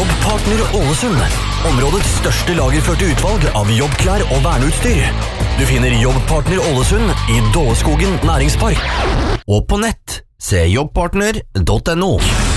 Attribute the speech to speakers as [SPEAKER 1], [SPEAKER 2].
[SPEAKER 1] Jobbpartner Ålesund, områdets største lagerførte utvalg av jobbklær og verneutstyr. Du finner Jobbpartner Ålesund i Dåleskogen næringspark. Og på nett, se jobbpartner.no.